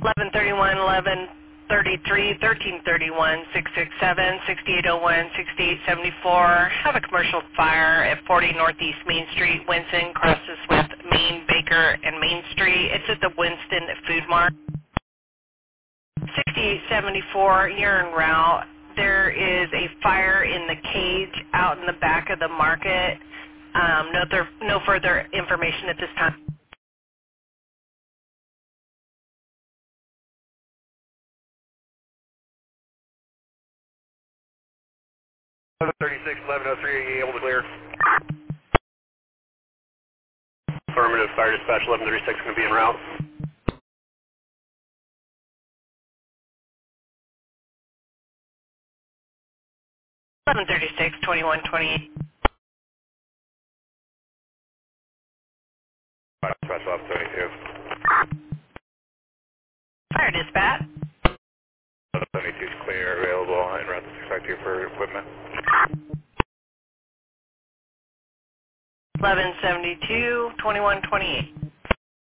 1131, 1133, 1331, 667, 6801, 6874. Have a commercial fire at 40 Northeast Main Street, Winston, crosses with Main, Baker, and Main Street. It's at the Winston Food Mart. 6874, you're en route. There is a fire in the cage out in the back of the market. No further information at this time. 36, 1103, are you able to clear? Affirmative, fire dispatch 1136 going to be en route. Eleven 2128. Fire dispatch 1172. Fire dispatch. 1172 is clear, available, en route to 652 for equipment. 1172, 2128.